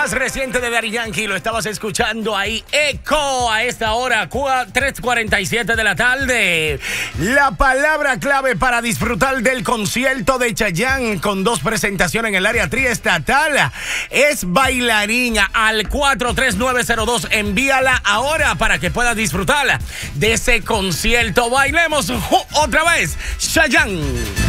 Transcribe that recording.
más reciente de Daddy Yankee, lo estabas escuchando ahí, Echo, a esta hora, 3:47 de la tarde. La palabra clave para disfrutar del concierto de Chayanne con 2 presentaciones en el área triestatal es bailarina. Al 43902, envíala ahora para que puedas disfrutar de ese concierto. Bailemos otra vez, Chayanne.